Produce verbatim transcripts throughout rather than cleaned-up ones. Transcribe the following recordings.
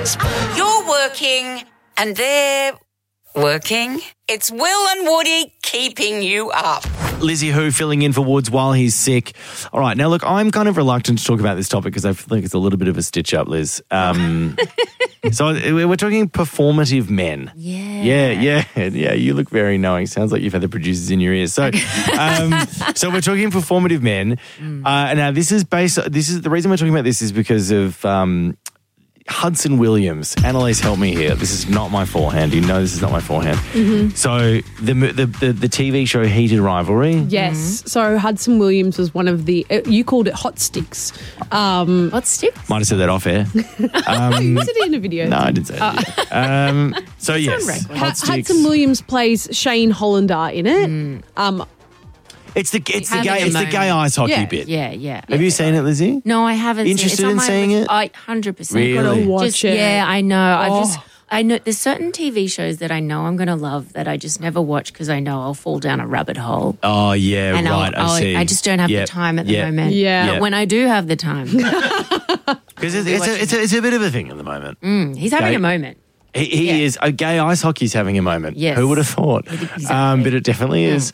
You're working and they're working. It's Will and Woody keeping you up. Lizzie Who filling in for Woods while he's sick. All right, now look, I'm kind of reluctant to talk about this topic because I feel like it's a little bit of a stitch up, Liz. Um, so we're talking performative men. Yeah. Yeah, yeah, yeah. You look very knowing. Sounds like you've had the producers in your ears. So, um, so we're talking performative men. Mm. Uh, now this is based. This is the reason we're talking about this is because of. Um, Hudson Williams. Annalise, help me here. This is not my forehand. You know this is not my forehand. Mm-hmm. So the, the the the T V show Heated Rivalry. Yes. Mm-hmm. So Hudson Williams was one of the, uh, you called it Hot Sticks. Um, Hot Sticks? Might have said that off air. Um, was it in a video? No, I didn't say that. Uh, um, so yes, Hot H- Sticks. Hudson Williams plays Shane Hollander in it. Mm. Um, It's the it's the Having gay a it's the moment. gay ice hockey Yeah. bit. Yeah, yeah. Have you seen it, Lizzie? No, I haven't. Interested seen it. in It's on my seeing list. it? I one hundred percent. Really? Gotta watch Just, it. yeah, I know. I Oh. just, I know there's certain T V shows that I know I'm going to love that I just never watch because I know I'll fall down a rabbit hole. Oh yeah, And right. I'll, I I'll, see. I just don't have Yep. the time at the Yep. moment. Yeah. But Yep. when I do have the time, Because it's, it's, a, it's, a, it's a bit of a thing at the moment. mm, he's having Gay- a moment. He, he Yeah. is. A gay ice hockey's having a moment. Yes. Who would have thought? Exactly. Um, but it definitely is.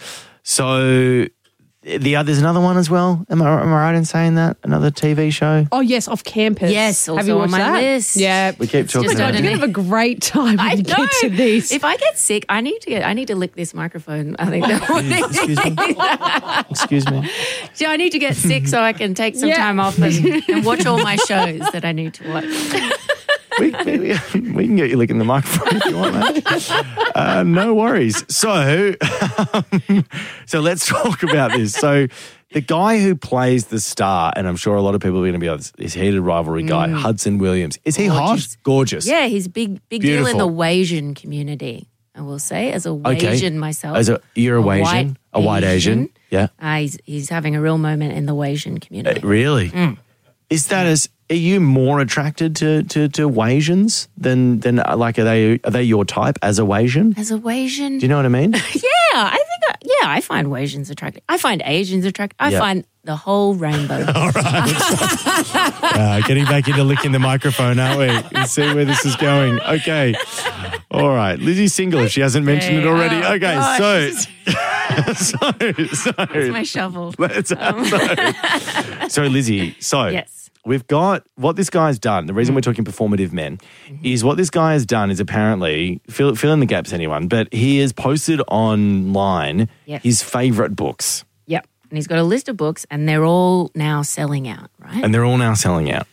So the other, there's another one as well. Am I, am I right in saying that? Another T V show? oh, yes, Off Campus. Yes, Have also you on watched my that? list. Yeah. We keep talking just about You're underneath. going to have a great time when I you know. get to these. If I get sick, I need to get. I need to lick this microphone. I think. Excuse me. Excuse me. So I need to get sick so I can take some Yeah. time off and, and watch all my shows that I need to watch. We, we, we can get you licking the microphone if you want, mate. Uh, no worries. So, um, so let's talk about this. So, the guy who plays the star, and I'm sure a lot of people are going to be on this, this Heated Rivalry guy, Hudson Williams. Is he Gorgeous. hot? Gorgeous. Yeah, he's big, big deal in Beautiful. the Wasian community. I will say, as a Okay. Wasian myself, As a, you're a, Wasian, white a white Asian. Yeah. Uh, he's he's having a real moment in the Wasian community. Uh, really? Is that as? Are you more attracted to to, to Wasians than than uh, like are they are they your type as a Wasian? As a Wasian, Do you know what I mean? yeah, I think I, yeah, I find Wasians attractive. I find Asians attractive. I Yeah. find the whole rainbow. Uh, getting back into licking the microphone, aren't we? Let's see where this is going. Okay. All right. Lizzie's single if she hasn't mentioned it Okay. already. Oh, okay, God. so, so, so, That's my shovel. let's- so, so, Lizzie, so Yes. we've got what this guy's done. The reason we're talking performative men is what this guy has done is apparently, fill, fill in the gaps, anyone, but he has posted online Yep. his favourite books. Yep. And he's got a list of books, and they're all now selling out, right? And they're all now selling out.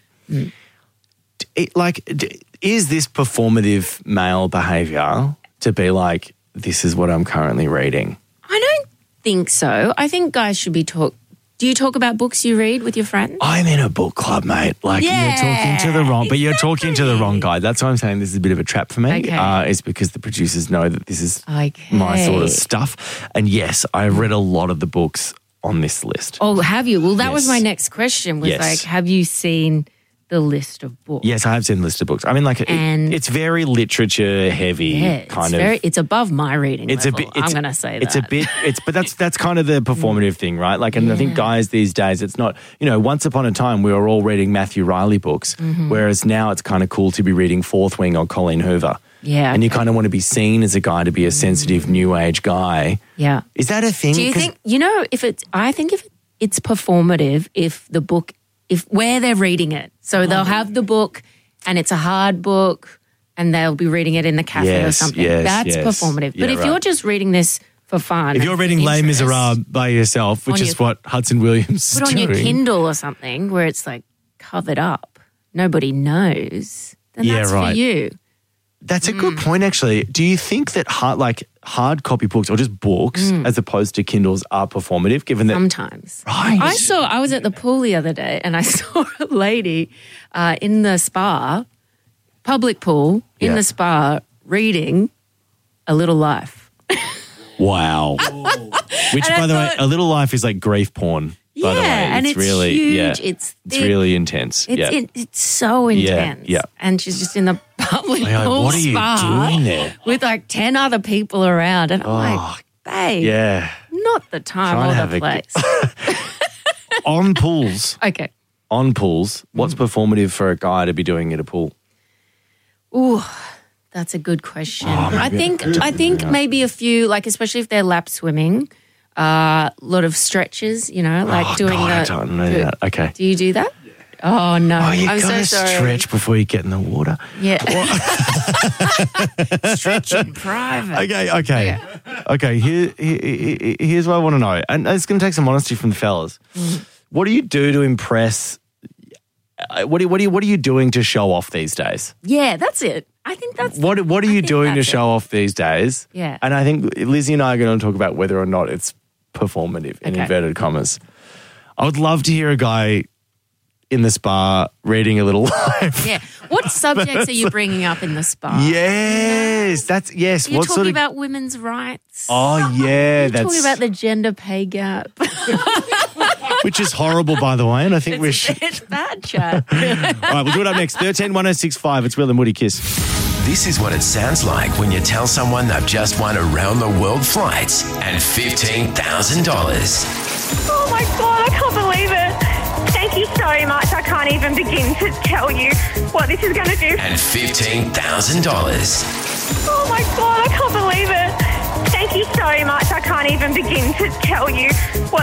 It, like, d- is this performative male behaviour to be like, this is what I'm currently reading? I don't think so. I think guys should be talk. Do you talk about books you read with your friends? I'm in a book club, mate. Like, you're talking to the wrong, but you're talking to the wrong guy. That's why I'm saying this is a bit of a trap for me. Okay. Uh, it's because the producers know that this is Okay. my sort of stuff. And yes, I've read a lot of the books on this list. Oh, have you? Well, that was Yes. my next question. Was Yes. like, have you seen the list of books? Yes, I have seen a list of books. I mean, like, it- And- it's very literature heavy, Yeah, kind it's of. very. It's above my reading It's level. a bit. It's, I'm going to say it's that. a bit. It's but that's that's kind of the performative thing, right? Like, and I think guys these days, it's not. You know, once upon a time we were all reading Matthew Riley books, Mm-hmm. whereas now it's kind of cool to be reading Fourth Wing or Colleen Hoover. Yeah, and you okay. kind of want to be seen as a guy to be a sensitive new age guy. Yeah. Is that a thing? Do you 'Cause- think you know if it's? I think if it's performative, if the book, if where they're reading it, so they'll have the book, and it's a hard book, and they'll be reading it in the cafe or Yes, something. yes, That's yes. performative. Yeah, But if right. you're just reading this for fun, if you're and reading Les interest, Miserables by yourself, which On is your- what Hudson Williams is put on your doing. Kindle or something where it's like covered up, nobody knows. Then Yeah, that's right. for you. That's a Mm. good point, actually. Do you think that hard, like hard copy books or just books, Mm. as opposed to Kindles, are performative? Given that, Sometimes. right? I saw, I was at the pool the other day and I saw a lady uh, in the spa, public pool, in Yeah. the spa, reading A Little Life. Wow. Which, And I by the way, thought- A Little Life is like grief porn. By the way, Yeah, and it's really, huge. yeah, It's it's thick. really intense. It's, yeah. it, it's so Yeah, intense. yeah. And she's just in the public You're like, pool what are you spa doing there? with like ten other people around. And I'm Oh, like, babe, yeah. not the time Trying to or have the a g- place. On pools, Okay. on pools, what's Mm. performative for a guy to be doing at a pool? Ooh, that's a good question. Oh, I think I think maybe a few, like especially if they're lap swimming, a uh, lot of stretches. You know, like Oh, doing God, I the. don't know that. Okay. Do you do that? Oh no! Oh, you I'm so gotta sorry. stretch before you get in the water. Yeah. Stretch in private. Okay, okay, okay. Here, here, here- here's what I want to know, and it's going to take some honesty from the fellas. Mm. What do you do to impress? uh, What do you, what do you, what are you doing to show off these days? Yeah, that's it. I think that's What What are I you think doing to that's show off these days? Yeah. And I think Lizzie and I are going to talk about whether or not it's performative in Okay. inverted commas. I would love to hear a guy in the spa reading a little life. Yeah. What subjects are you bringing up in the spa? Yes, that's yes. You're what talking sort of? about women's rights. Oh yeah, You're that's talking about the gender pay gap. which is horrible, by the way. And I think we should. It's bad, chat. All right, we'll do it up next. Thirteen one zero six five. It's Will and Woody. Kiss. This is what it sounds like when you tell someone they've just won around the world flights and fifteen thousand dollars. Oh my God, I can't believe it. Thank you so much. I can't even begin to tell you what this is going to do. And fifteen thousand dollars. Oh my God, I can't believe it. Thank you so much. I can't even begin to tell you what